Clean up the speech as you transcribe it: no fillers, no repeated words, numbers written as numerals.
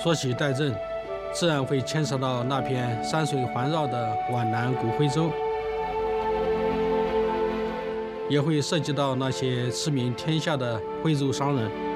说起戴震，自然会牵扯到那片山水环绕的皖南古徽州，也会涉及到那些驰名天下的徽州商人。